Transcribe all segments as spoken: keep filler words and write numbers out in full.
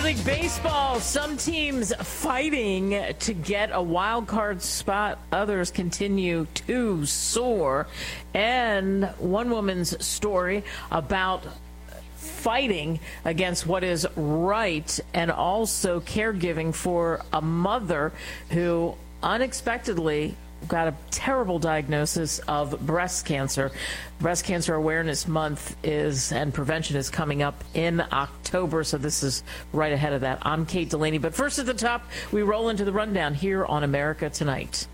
League Baseball, some teams fighting to get a wild card spot. Others continue to soar. And one woman's story about fighting against what is right and also caregiving for a mother who unexpectedly got a terrible diagnosis of breast cancer. Breast Cancer Awareness Month is and prevention is coming up in October, so this is right ahead of that. I'm Kate Delaney, but first at the top, we roll into the rundown here on America Tonight.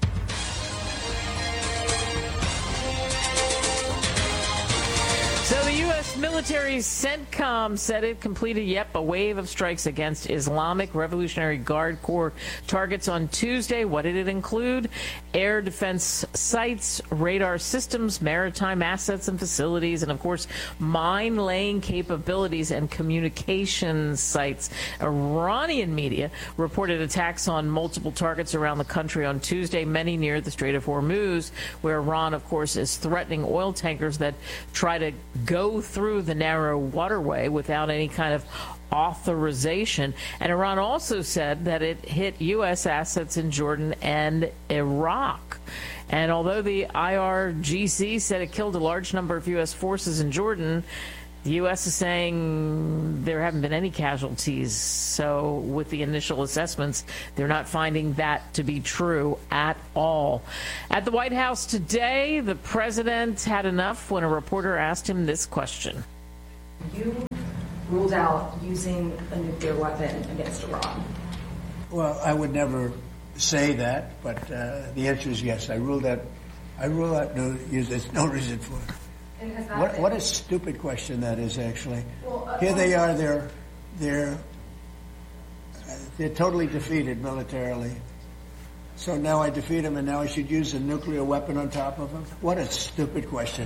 So the U S military CENTCOM said it completed, yep, a wave of strikes against Islamic Revolutionary Guard Corps targets on Tuesday. What did it include? Air defense sites, radar systems, maritime assets and facilities, and, of course, mine-laying capabilities and communication sites. Iranian media reported attacks on multiple targets around the country on Tuesday, many near the Strait of Hormuz, where Iran, of course, is threatening oil tankers that try to go through the narrow waterway without any kind of authorization. And Iran also said that it hit U S assets in Jordan and Iraq. And although the I R G C said it killed a large number of U S forces in Jordan, the U S is saying there haven't been any casualties. So with the initial assessments, they're not finding that to be true at all. At the White House today, the president had enough when a reporter asked him this question. You ruled out using a nuclear weapon against Iran. Well, I would never say that, but uh, the answer is yes. I ruled out. I rule out no. There's no reason for it. What, what a stupid question that is, actually. Well, uh, Here they are, they're, they're, uh, they're totally defeated militarily. So now I defeat them, and now I should use a nuclear weapon on top of them? What a stupid question.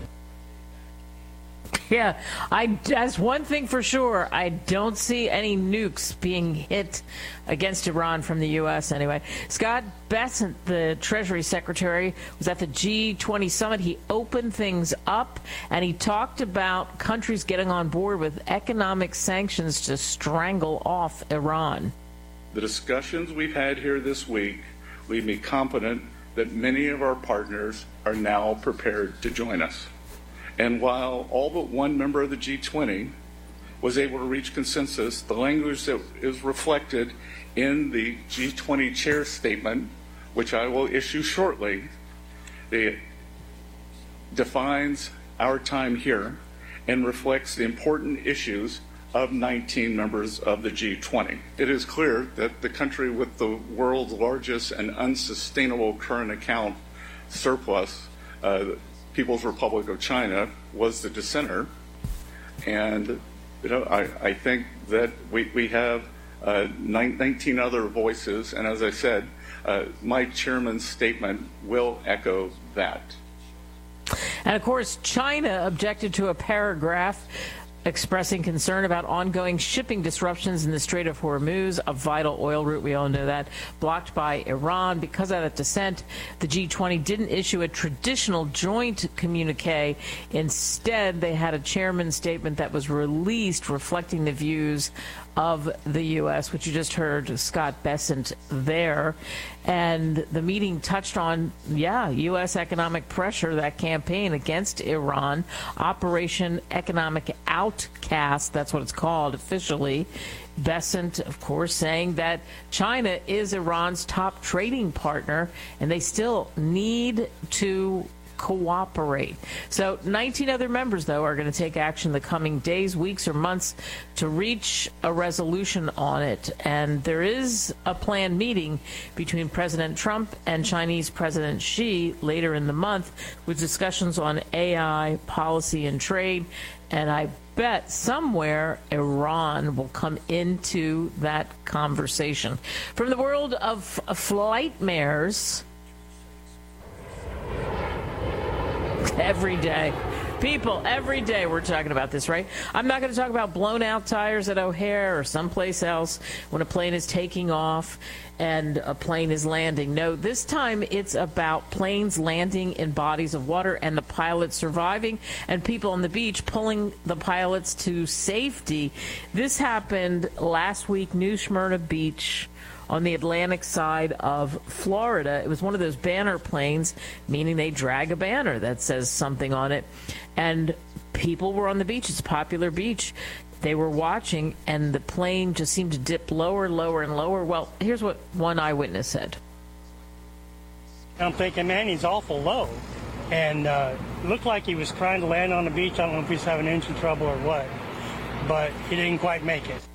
Yeah, I, that's one thing for sure. I don't see any nukes being hit against Iran from the U S anyway. Scott Bessent, the Treasury Secretary, was at the G twenty summit. He opened things up, and he talked about countries getting on board with economic sanctions to strangle off Iran. The discussions we've had here this week leave me confident that many of our partners are now prepared to join us. And while all but one member of the G twenty was able to reach consensus, the language that is reflected in the G twenty chair statement, which I will issue shortly, it defines our time here and reflects the important issues of nineteen members of the G twenty. It is clear that the country with the world's largest and unsustainable current account surplus, uh, People's Republic of China, was the dissenter, and you know I, I think that we, we have uh, nineteen other voices, and as I said, uh, my chairman's statement will echo that. And of course, China objected to a paragraph expressing concern about ongoing shipping disruptions in the Strait of Hormuz, a vital oil route, we all know that, blocked by Iran. Because of that dissent, the G twenty didn't issue a traditional joint communique. Instead, they had a chairman's statement that was released reflecting the views of the U S, which you just heard Scott Bessent there. And the meeting touched on, yeah, U S economic pressure, that campaign against Iran, Operation Economic Outcast, that's what it's called officially. Bessent, of course, saying that China is Iran's top trading partner, and they still need to cooperate. So nineteen other members, though, are going to take action the coming days, weeks, or months to reach a resolution on it. And there is a planned meeting between President Trump and Chinese President Xi later in the month with discussions on A I, policy, and trade. And I bet somewhere Iran will come into that conversation. From the world of flightmares, every day People, every day we're talking about this, right? I'm not going to talk about blown out tires at O'Hare or someplace else when a plane is taking off and a plane is landing. No, this time it's about planes landing in bodies of water and the pilots surviving and people on the beach pulling the pilots to safety. This happened last week, New Smyrna Beach, on the Atlantic side of Florida. It was one of those banner planes, meaning they drag a banner that says something on it. And people were on the beach. It's a popular beach. They were watching, and the plane just seemed to dip lower, lower, and lower. Well, here's what one eyewitness said. I'm thinking, man, he's awful low. And uh, it looked like he was trying to land on the beach. I don't know if he's having engine trouble or what. But he didn't quite make it.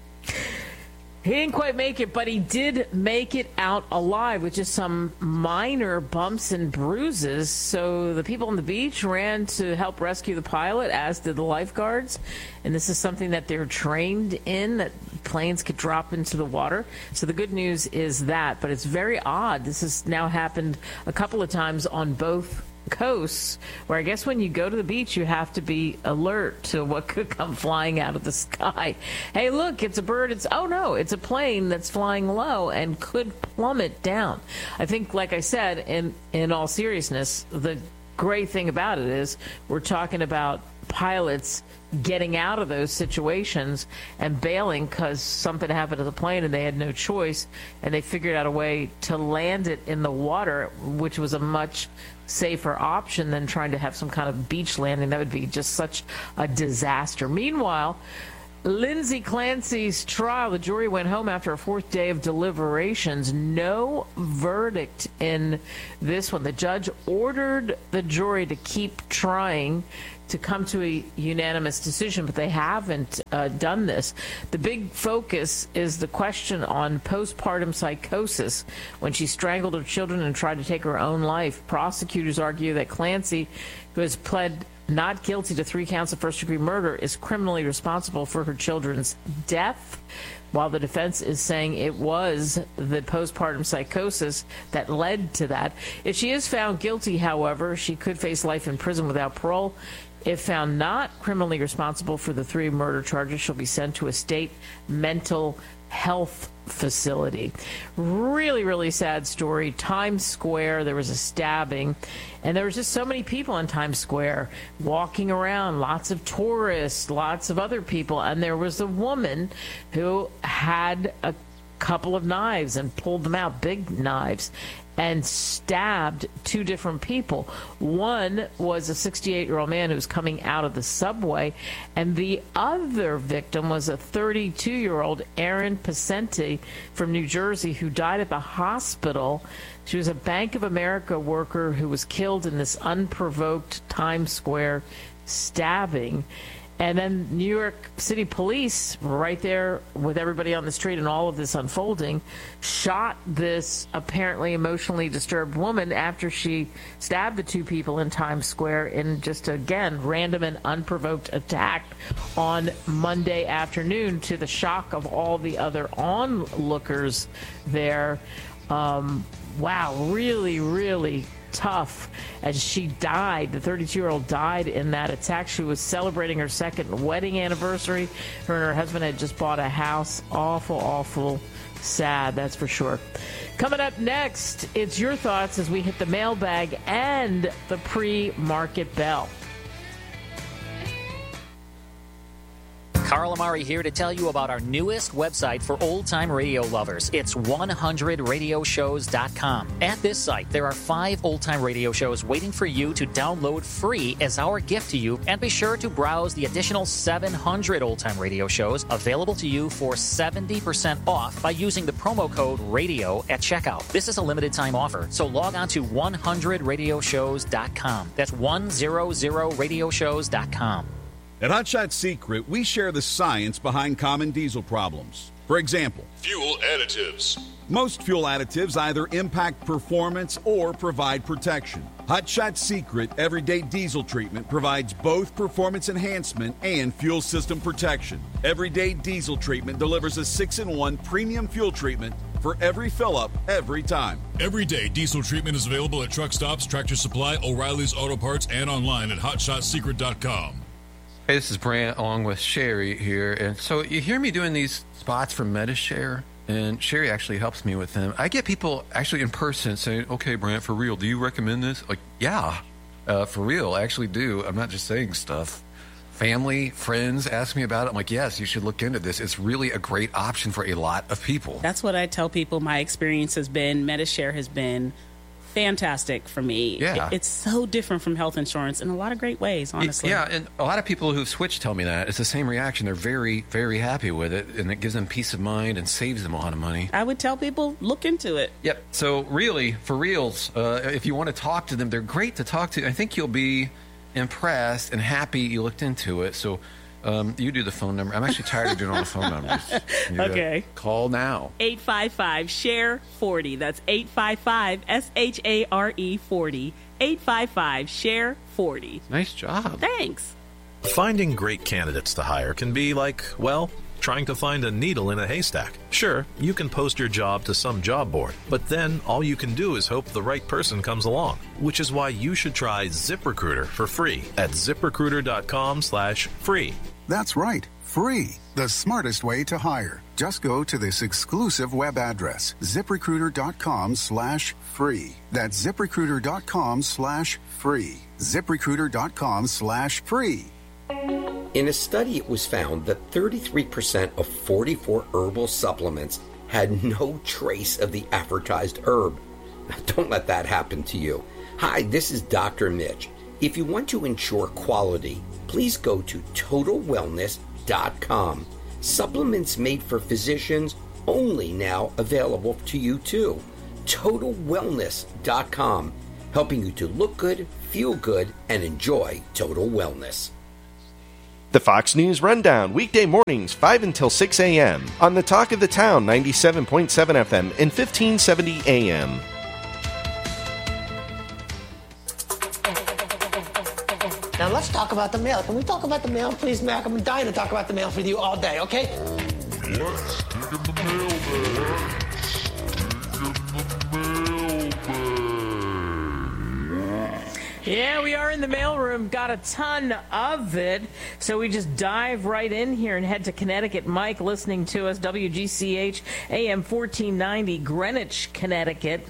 He didn't quite make it, but he did make it out alive with just some minor bumps and bruises. So the people on the beach ran to help rescue the pilot, as did the lifeguards. And this is something that they're trained in, that planes could drop into the water. So the good news is that, but it's very odd. This has now happened a couple of times on both coasts, where I guess when you go to the beach you have to be alert to what could come flying out of the sky. Hey, look, it's a bird. It's oh no, it's a plane that's flying low and could plummet down. I think, like I said, in in all seriousness, the great thing about it is we're talking about pilots getting out of those situations and bailing because something happened to the plane and they had no choice, and they figured out a way to land it in the water, which was a much safer option than trying to have some kind of beach landing. That would be just such a disaster. Meanwhile, Lindsay Clancy's trial, the jury went home after a fourth day of deliberations. No verdict in this one. The judge ordered the jury to keep trying to come to a unanimous decision, but they haven't uh, done this. The big focus is the question on postpartum psychosis, when she strangled her children and tried to take her own life. Prosecutors argue that Clancy, who has pled not guilty to three counts of first-degree murder, is criminally responsible for her children's death, while the defense is saying it was the postpartum psychosis that led to that. If she is found guilty, however, she could face life in prison without parole. If found not criminally responsible for the three murder charges, she'll be sent to a state mental health facility. Really, really sad story. Times Square, there was a stabbing, and there was just so many people in Times Square walking around, lots of tourists, lots of other people, and there was a woman who had a couple of knives and pulled them out, big knives, and stabbed two different people. One was a sixty-eight-year-old man who was coming out of the subway, and the other victim was a thirty-two-year-old Erin Pacenti from New Jersey, who died at the hospital. She was a Bank of America worker who was killed in this unprovoked Times Square stabbing. And then New York City police, right there with everybody on the street and all of this unfolding, shot this apparently emotionally disturbed woman after she stabbed the two people in Times Square in just, again, random and unprovoked attack on Monday afternoon, to the shock of all the other onlookers there. Um, wow, really, really tough. As she died, the thirty-two-year-old died in that attack. She was celebrating her second wedding anniversary. Her and her husband had just bought a house. Awful, awful, sad, that's for sure. Coming up next, it's your thoughts as we hit the mailbag and the pre-market bell. Carl Amari here to tell you about our newest website for old-time radio lovers. It's one hundred radio shows dot com. At this site, there are five old-time radio shows waiting for you to download free as our gift to you, and be sure to browse the additional seven hundred old-time radio shows available to you for seventy percent off by using the promo code RADIO at checkout. This is a limited-time offer, so log on to one hundred radio shows dot com. That's one hundred radio shows dot com. At Hot Shot Secret, we share the science behind common diesel problems. For example, fuel additives. Most fuel additives either impact performance or provide protection. Hot Shot Secret Everyday Diesel Treatment provides both performance enhancement and fuel system protection. Everyday Diesel Treatment delivers a six in one premium fuel treatment for every fill-up, every time. Everyday diesel treatment is available at truck stops, Tractor Supply, O'Reilly's Auto Parts, and online at hot shot secret dot com. Hey, this is Brant along with Sherry here. And so you hear me doing these spots for MediShare, and Sherry actually helps me with them. I get people actually in person saying, okay, Brant, for real, do you recommend this? Like, yeah, uh, for real, I actually do. I'm not just saying stuff. Family, friends ask me about it. I'm like, yes, you should look into this. It's really a great option for a lot of people. That's what I tell people my experience has been. MediShare has been fantastic for me. Yeah. It, it's so different from health insurance in a lot of great ways, honestly. Yeah, and a lot of people who've switched tell me that. It's the same reaction. They're very, very happy with it, and it gives them peace of mind and saves them a lot of money. I would tell people, look into it. Yep. So really, for reals, uh, if you want to talk to them, they're great to talk to. I think you'll be impressed and happy you looked into it. So um, you do the phone number. I'm actually tired of doing all the phone numbers. You Okay. Call now. eight five five, S H A R E, forty. That's eight five five, S H A R E, forty. eight five five, S H A R E, forty. Nice job. Thanks. Finding great candidates to hire can be like, well, trying to find a needle in a haystack. Sure, you can post your job to some job board, but then all you can do is hope the right person comes along, which is why you should try ZipRecruiter for free at ZipRecruiter.com slash free. That's right, free. The smartest way to hire. Just go to this exclusive web address, ZipRecruiter.com slash free. That's ZipRecruiter.com slash free. ZipRecruiter.com slash free. In a study, it was found that thirty-three percent of forty-four herbal supplements had no trace of the advertised herb. Don't let that happen to you. Hi, this is Doctor Mitch. If you want to ensure quality, please go to total wellness dot com. Supplements made for physicians only now available to you too. total wellness dot com, helping you to look good, feel good, and enjoy total wellness. The Fox News Rundown, weekday mornings, five until six a.m. on the Talk of the Town, ninety-seven point seven F M and fifteen seventy A M. Now let's talk about the mail. Can we talk about the mail, please, Mac? I'm dying to talk about the mail with you all day, okay? Let's dig in the mailbag. Dig in the mailbag. Yeah, we are in the mailroom. Got a ton of it. So we just dive right in here and head to Connecticut. Mike listening to us, W G C H, A M fourteen ninety, Greenwich, Connecticut.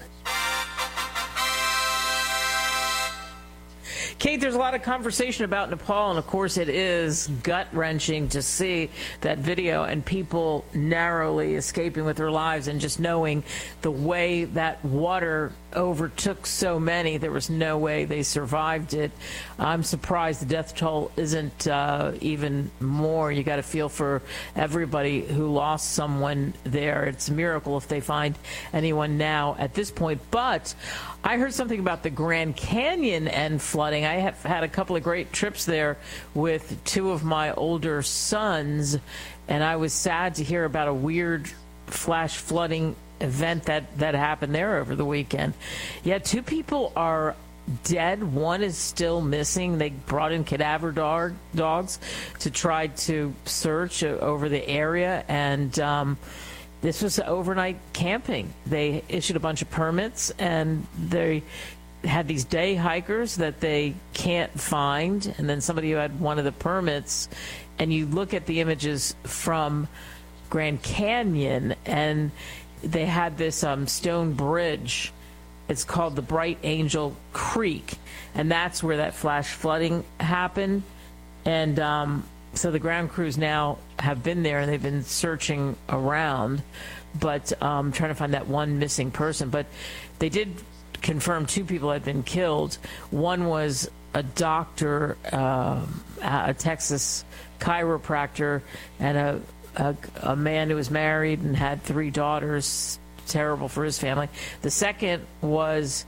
Kate, there's a lot of conversation about Nepal, and of course it is gut-wrenching to see that video and people narrowly escaping with their lives, and just knowing the way that water overtook so many, there was no way they survived it. I'm surprised the death toll isn't uh, even more. You got to feel for everybody who lost someone there. It's a miracle if they find anyone now at this point. But I heard something about the Grand Canyon and flooding. I have had a couple of great trips there with two of my older sons, and I was sad to hear about a weird flash flooding event that, that happened there over the weekend. Yeah, two people are dead. One is still missing. They brought in cadaver dog, dogs to try to search over the area, and um, this was overnight camping. They issued a bunch of permits, and they had these day hikers that they can't find, and then somebody who had one of the permits, and you look at the images from Grand Canyon, and they had this um, stone bridge. It's called the Bright Angel Creek, and that's where that flash flooding happened. And um, so the ground crews now have been there, and they've been searching around, but um, trying to find that one missing person. But they did confirm two people had been killed. One was a doctor, uh, a Texas chiropractor, and a A, a man who was married and had three daughters. Terrible for his family. The second was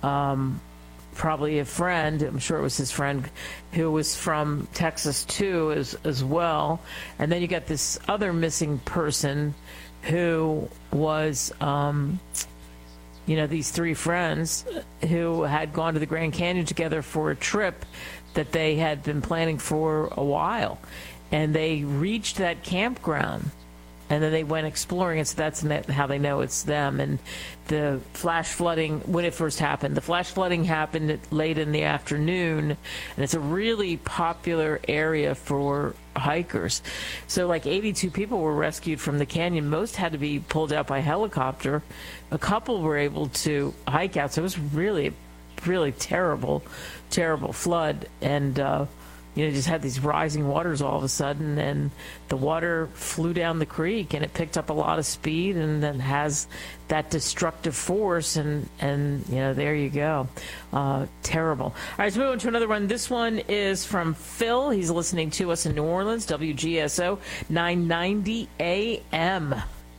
um, probably a friend, I'm sure it was his friend, who was from Texas too as, as well. And then you got this other missing person who was, um, you know, these three friends who had gone to the Grand Canyon together for a trip that they had been planning for a while. And they reached that campground and then they went exploring it, so that's how they know it's them. And the flash flooding, when it first happened, the flash flooding happened late in the afternoon, and it's a really popular area for hikers. So like eighty-two people were rescued from the canyon. Most had to be pulled out by helicopter. A couple were able to hike out, so it was really, really terrible, terrible flood. And, uh, you know, just had these rising waters all of a sudden, and the water flew down the creek, and it picked up a lot of speed, and then has that destructive force, and, and you know, there you go. Uh, terrible. All right, let's move on to another one. This one is from Phil. He's listening to us in New Orleans, W G S O, nine ninety A M.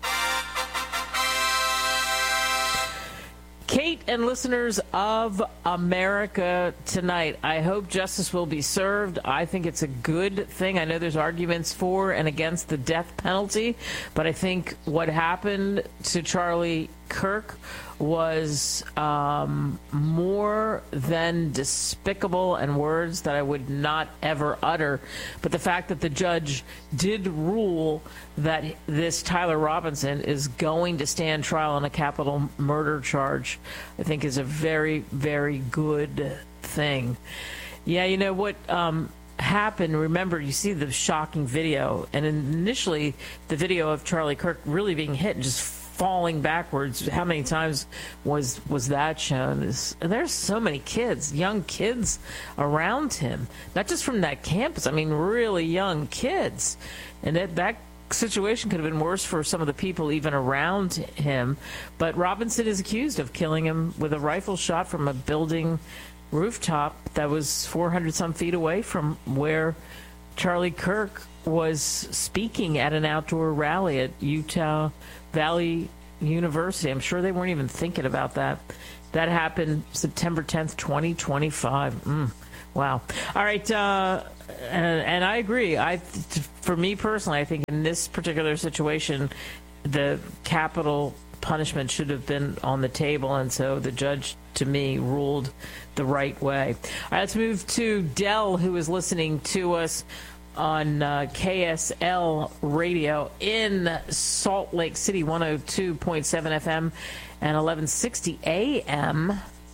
Kate and listeners of America Tonight, I hope justice will be served. I think it's a good thing. I know there's arguments for and against the death penalty, but I think what happened to Charlie Kirk was um, more than despicable, and words that I would not ever utter. But the fact that the judge did rule that this Tyler Robinson is going to stand trial on a capital murder charge, I think is a very, very good thing. Yeah, you know what um, happened? Remember, you see the shocking video, and initially the video of Charlie Kirk really being hit and just falling backwards. How many times was was that shown? Is, there's so many kids, young kids around him, not just from that campus. I mean, really young kids, and that that situation could have been worse for some of the people even around him. But Robinson is accused of killing him with a rifle shot from a building rooftop that was four hundred some feet away from where Charlie Kirk was speaking at an outdoor rally at Utah Valley University. I'm sure they weren't even thinking about that. That happened September tenth, twenty twenty-five. Mm, wow. All right. Uh, and, and I agree. I, for me personally, I think in this particular situation, the capital punishment should have been on the table. And so the judge, to me, ruled the right way. All right, let's move to Dell, who is listening to us on uh, K S L Radio in Salt Lake City, one oh two point seven F M and eleven sixty A M.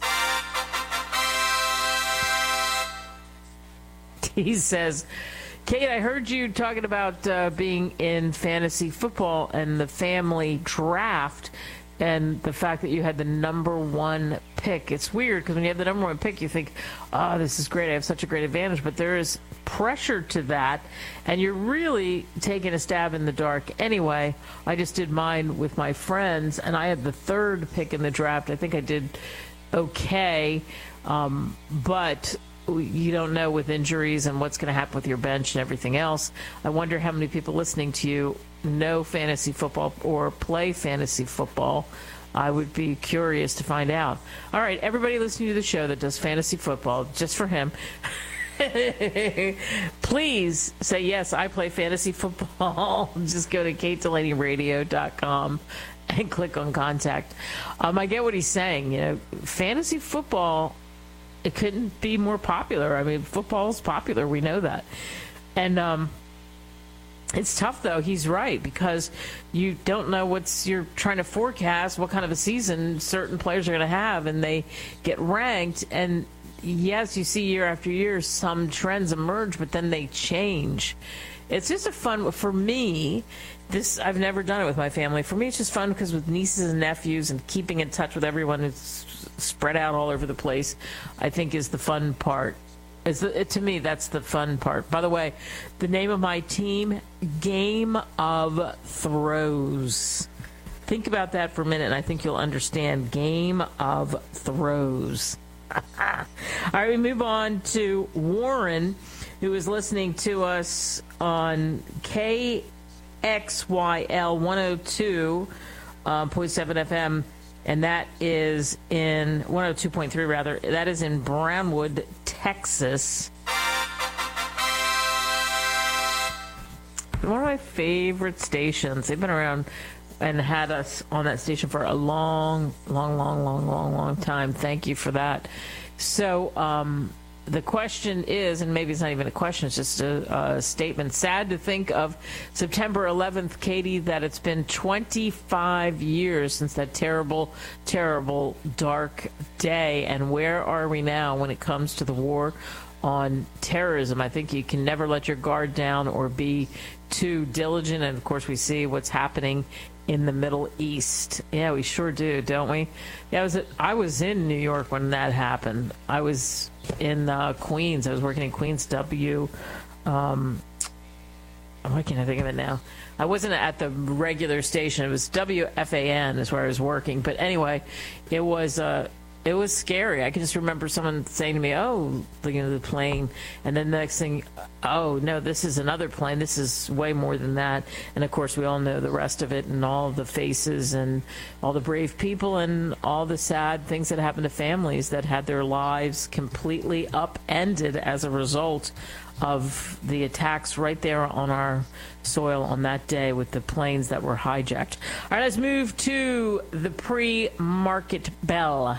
He says, Kate, I heard you talking about uh, being in fantasy football and the family draft and the fact that you had the number one pick. It's weird because when you have the number one pick, you think, oh, this is great. I have such a great advantage. But there is pressure to that, and you're really taking a stab in the dark. Anyway, I just did mine with my friends, and I had the third pick in the draft. I think I did okay, um, but you don't know with injuries and what's going to happen with your bench and everything else. I wonder how many people listening to you know fantasy football or play fantasy football. I would be curious to find out. All right, everybody listening to the show that does fantasy football, just for him, please say, yes, I play fantasy football. Just go to kate delaney radio dot com and click on contact. Um, I get what he's saying. You know, fantasy football, it couldn't be more popular. I mean, football is popular. We know that. And um, it's tough, though. He's right, because you don't know what's you're trying to forecast, what kind of a season certain players are going to have, and they get ranked. And, yes, you see year after year some trends emerge, but then they change. It's just a fun, for me, this, I've never done it with my family. For me, it's just fun because with nieces and nephews and keeping in touch with everyone who's spread out all over the place, I think is the fun part. Is the, it, to me, that's the fun part. By the way, the name of my team, Game of Throws. Think about that for a minute, and I think you'll understand. Game of Throws. All right, we move on to Warren, who is listening to us on K X Y L one oh two point seven F M, and that is in one oh two point three, rather. That is in Brownwood, Texas. One of my favorite stations. They've been around and had us on that station for a long, long, long, long, long, long time. Thank you for that. So, um, the question is, and maybe it's not even a question, it's just a, a statement. Sad to think of September eleventh, Katie, that it's been twenty-five years since that terrible, terrible, dark day. And where are we now when it comes to the war on terrorism? I think you can never let your guard down or be too diligent. And, of course, we see what's happening in the Middle East. Yeah, we sure do, don't we? Yeah, I was at, I was in New York when that happened. I was in uh, Queens. I was working in Queens W. Um, why can't I think of it now? I wasn't at the regular station. It was W F A N is where I was working. But anyway, it was uh, it was scary. I can just remember someone saying to me, "Oh, looking at the plane," and then the next thing, "Oh no, this is another plane. This is way more than that." And of course, we all know the rest of it, and all the faces, and all the brave people, and all the sad things that happened to families that had their lives completely upended as a result of the attacks right there on our soil on that day with the planes that were hijacked. All right, let's move to the pre-market bell.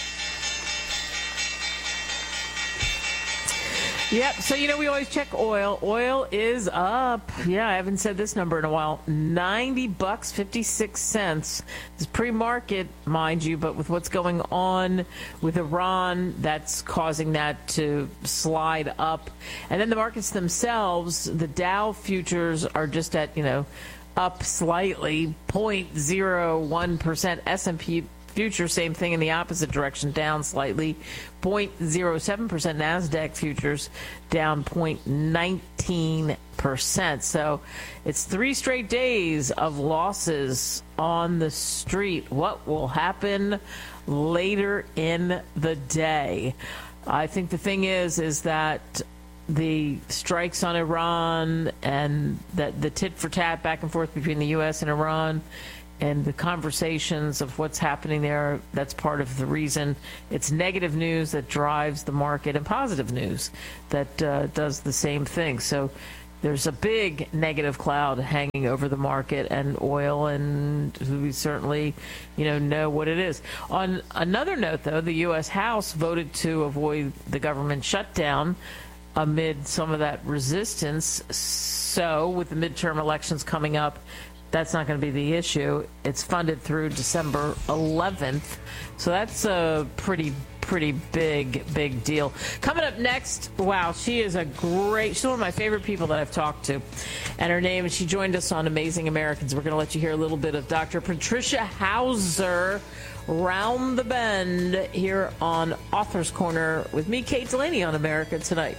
Yep, so you know we always check oil. Oil is up. Yeah, I haven't said this number in a while. ninety bucks fifty-six cents. It's pre-market, mind you, but with what's going on with Iran, that's causing that to slide up. And then the markets themselves, the Dow futures are just at, you know, up slightly, zero point zero one percent. S and P future, same thing in the opposite direction, down slightly, zero point zero seven percent. NASDAQ futures down zero point one nine percent. So it's three straight days of losses on the street. What will happen later in the day? I think the thing is, is that the strikes on Iran and that the tit for tat back and forth between the U S and Iran and the conversations of what's happening there, that's part of the reason. It's negative news that drives the market and positive news that uh, does the same thing. So there's a big negative cloud hanging over the market and oil, and we certainly, you know, know what it is. On another note, though, the U S House voted to avoid the government shutdown amid some of that resistance. So with the midterm elections coming up, that's not going to be the issue. It's funded through December eleventh. So that's a pretty, pretty big, big deal. Coming up next, wow, she is a great, she's one of my favorite people that I've talked to. And her name, she joined us on Amazing Americans. We're going to let you hear a little bit of Doctor Patricia Hauser, Round the Bend, here on Author's Corner with me, Kate Delaney, on America Tonight.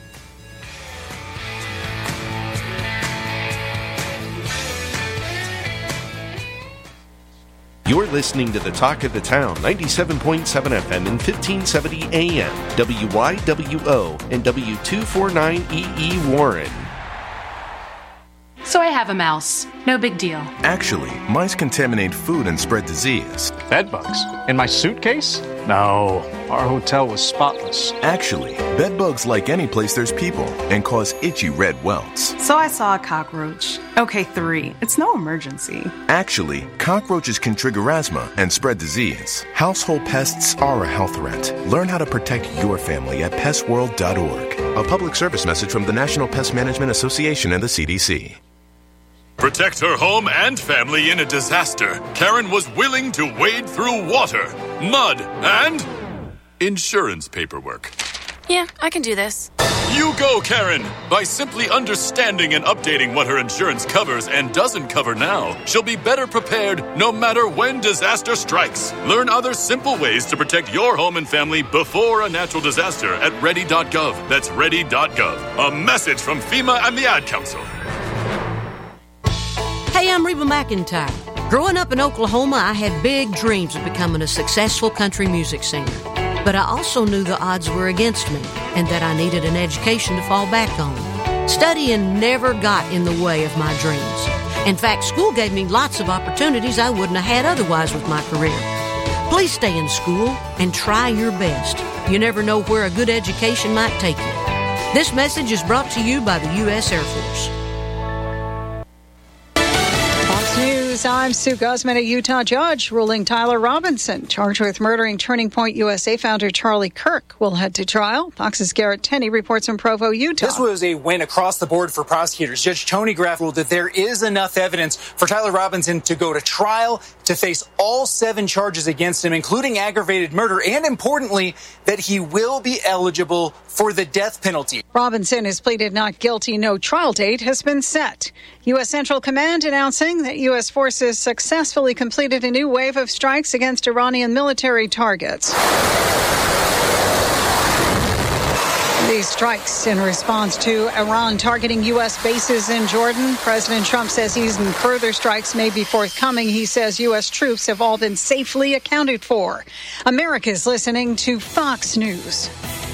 You're listening to the Talk of the Town, ninety-seven point seven F M and fifteen seventy A M, W Y W O and W two forty-nine E E Warren. So I have a mouse. No big deal. Actually, mice contaminate food and spread disease. Bed bugs? In my suitcase? No, our hotel was spotless. Actually, bed bugs like any place there's people and cause itchy red welts. So I saw a cockroach. Okay, three. It's no emergency. Actually, cockroaches can trigger asthma and spread disease. Household pests are a health threat. Learn how to protect your family at pest world dot org. A public service message from the National Pest Management Association and the C D C. Protect her home and family in a disaster. Karen was willing to wade through water, mud, and insurance paperwork. Yeah, I can do this. You go, Karen! By simply understanding and updating what her insurance covers and doesn't cover now, she'll be better prepared no matter when disaster strikes. Learn other simple ways to protect your home and family before a natural disaster at ready dot gov. That's ready dot gov. A message from FEMA and the Ad Council. Hey, I'm Reba McEntire. Growing up in Oklahoma, I had big dreams of becoming a successful country music singer. But I also knew the odds were against me and that I needed an education to fall back on. Studying never got in the way of my dreams. In fact, school gave me lots of opportunities I wouldn't have had otherwise with my career. Please stay in school and try your best. You never know where a good education might take you. This message is brought to you by the U S Air Force. Fox News News. I'm Sue Guzman. A Utah judge ruling Tyler Robinson, charged with murdering Turning Point U S A founder Charlie Kirk, will head to trial. Fox's Garrett Tenney reports from Provo, Utah. This was a win across the board for prosecutors. Judge Tony Graff ruled that there is enough evidence for Tyler Robinson to go to trial, to face all seven charges against him, including aggravated murder, and importantly, that he will be eligible for the death penalty. Robinson has pleaded not guilty. No trial date has been set. U S. Central Command announcing that U S forces successfully completed a new wave of strikes against Iranian military targets. These strikes in response to Iran targeting U S bases in Jordan. President Trump says even further strikes may be forthcoming. He says U S troops have all been safely accounted for. America's listening to Fox News.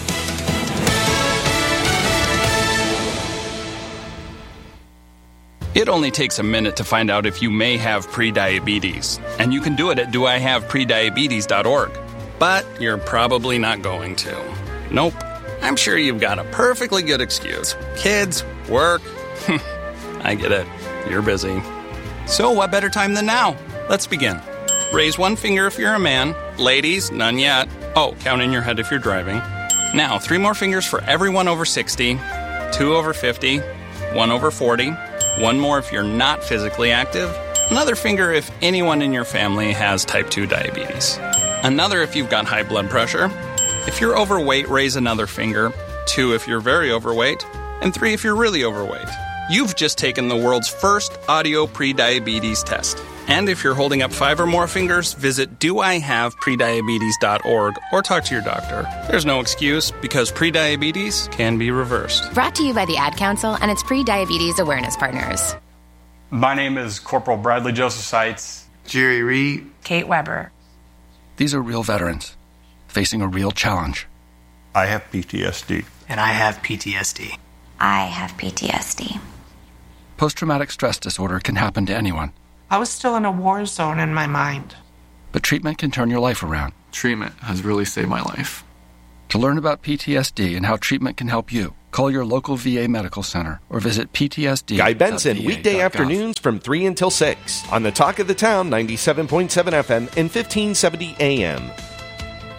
It only takes a minute to find out if you may have prediabetes, and you can do it at do I have prediabetes dot org. But you're probably not going to. Nope. I'm sure you've got a perfectly good excuse. Kids, work. I get it. You're busy. So what better time than now? Let's begin. Raise one finger if you're a man. Ladies, none yet. Oh, count in your head if you're driving. Now, three more fingers for everyone over sixty, two over fifty, one over forty. One more if you're not physically active. Another finger if anyone in your family has type two diabetes. Another if you've got high blood pressure. If you're overweight, raise another finger. Two if you're very overweight. And three if you're really overweight. You've just taken the world's first audio prediabetes test. And if you're holding up five or more fingers, visit do I have prediabetes dot org or talk to your doctor. There's no excuse because prediabetes can be reversed. Brought to you by the Ad Council and its pre-diabetes awareness partners. My name is Corporal Bradley Joseph Seitz. Jerry Reed. Kate Weber. These are real veterans facing a real challenge. I have P T S D. And I have P T S D. I have P T S D. Post-traumatic stress disorder can happen to anyone. I was still in a war zone in my mind. But treatment can turn your life around. Treatment has really saved my life. To learn about P T S D and how treatment can help you, call your local V A medical center or visit P T S D. Guy Benson, weekday afternoons from three until six on the Talk of the Town, ninety-seven point seven F M and fifteen seventy A M.